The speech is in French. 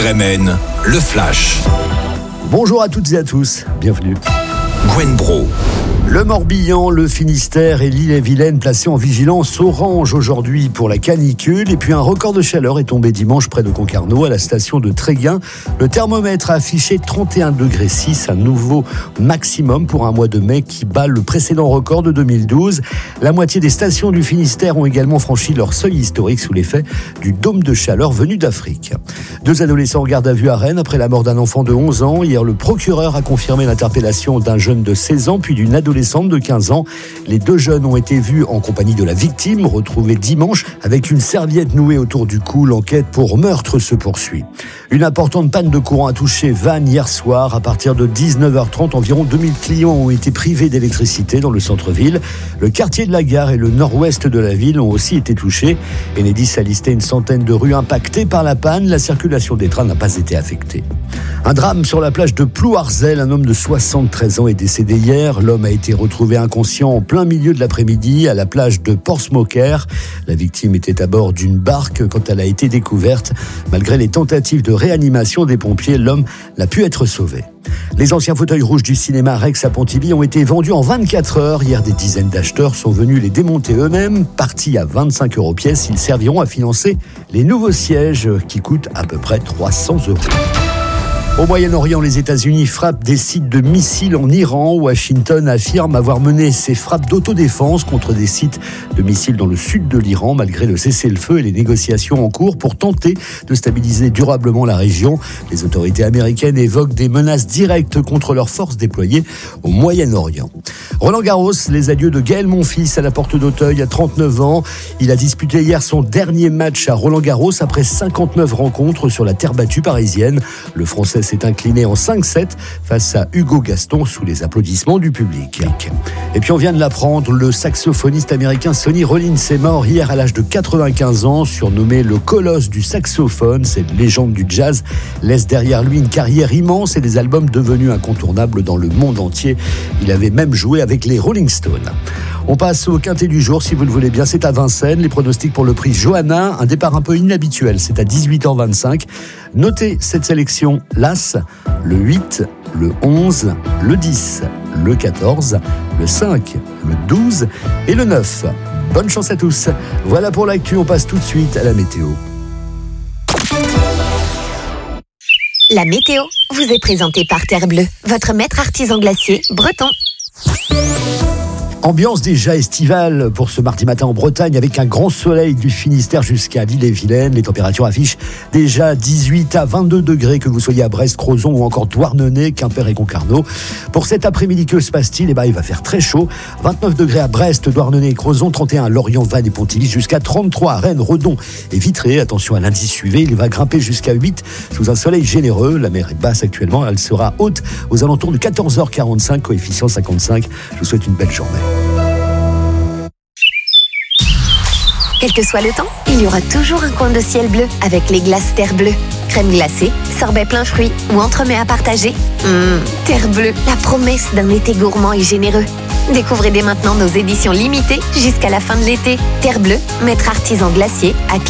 RMN, le Flash. Bonjour à toutes et à tous, bienvenue. Gwen Bro. Le Morbihan, le Finistère et l'Ille-et-Vilaine placés en vigilance orange aujourd'hui pour la canicule. Et puis un record de chaleur est tombé dimanche près de Concarneau à la station de Tréguin. Le thermomètre a affiché 31,6 degrés, un nouveau maximum pour un mois de mai qui bat le précédent record de 2012. La moitié des stations du Finistère ont également franchi leur seuil historique sous l'effet du dôme de chaleur venu d'Afrique. 2 adolescents en garde à vue à Rennes après la mort d'un enfant de 11 ans. Hier, le procureur a confirmé l'interpellation d'un jeune de 16 ans puis d'une adolescente de 15 ans. Les 2 jeunes ont été vus en compagnie de la victime, retrouvée dimanche avec une serviette nouée autour du cou. L'enquête pour meurtre se poursuit. Une importante panne de courant a touché Vannes hier soir. À partir de 19h30, environ 2000 clients ont été privés d'électricité dans le centre-ville. Le quartier de la Gare et le nord-ouest de la ville ont aussi été touchés. Enedis a listé une centaine de rues impactées par la panne. La circulation des trains n'a pas été affectée. Un drame sur la plage de Plouarzel. Un homme de 73 ans est décédé hier. L'homme a été retrouvé inconscient en plein milieu de l'après-midi à la plage de Portsmouth. La victime était à bord d'une barque quand elle a été découverte. Malgré les tentatives de réanimation des pompiers, l'homme n'a pu être sauvé. Les anciens fauteuils rouges du cinéma Rex à Pontivy ont été vendus en 24 heures. Hier, des dizaines d'acheteurs sont venus les démonter eux-mêmes. Partis à 25 € pièce, ils serviront à financer les nouveaux sièges qui coûtent à peu près 300 €. Au Moyen-Orient, les États-Unis frappent des sites de missiles en Iran. Washington affirme avoir mené ses frappes d'autodéfense contre des sites de missiles dans le sud de l'Iran, malgré le cessez-le-feu et les négociations en cours pour tenter de stabiliser durablement la région. Les autorités américaines évoquent des menaces directes contre leurs forces déployées au Moyen-Orient. Roland-Garros, les adieux de Gaël Monfils à la porte d'Auteuil à 39 ans. Il a disputé hier son dernier match à Roland-Garros après 59 rencontres sur la terre battue parisienne. Le Français s'est incliné en 5-7 face à Hugo Gaston sous les applaudissements du public. Et puis on vient de l'apprendre, le saxophoniste américain Sonny Rollins est mort hier à l'âge de 95 ans, surnommé le colosse du saxophone. Cette légende du jazz laisse derrière lui une carrière immense et des albums devenus incontournables dans le monde entier. Il avait même joué avec les Rolling Stones. On passe au quintet du jour, si vous le voulez bien. C'est à Vincennes. Les pronostics pour le prix Johanna. Un départ un peu inhabituel. C'est à 18h25. Notez cette sélection. L'As, le 8, le 11, le 10, le 14, le 5, le 12 et le 9. Bonne chance à tous. Voilà pour l'actu. On passe tout de suite à la météo. La météo vous est présentée par Terre Bleue, votre maître artisan glacier breton. Ambiance déjà estivale pour ce mardi matin en Bretagne avec un grand soleil du Finistère jusqu'à l'Ille-et-Vilaine. Les températures affichent déjà 18 à 22 degrés que vous soyez à Brest, Crozon ou encore Douarnenez, Quimper et Concarneau. Pour cet après-midi, que se passe-t-il ? Il va faire très chaud. 29 degrés à Brest, Douarnenez et Crozon, 31 à Lorient, Vannes et Pontivy, jusqu'à 33 à Rennes, Redon et Vitré. Attention à l'indice UV, il va grimper jusqu'à 8 sous un soleil généreux. La mer est basse actuellement, elle sera haute aux alentours de 14h45, coefficient 55. Je vous souhaite une belle journée. Quel que soit le temps, il y aura toujours un coin de ciel bleu avec les glaces Terre Bleue. Crème glacée, sorbet plein fruits ou entremets à partager. Terre Bleue, la promesse d'un été gourmand et généreux. Découvrez dès maintenant nos éditions limitées jusqu'à la fin de l'été. Terre Bleue, maître artisan glacier à Clermont.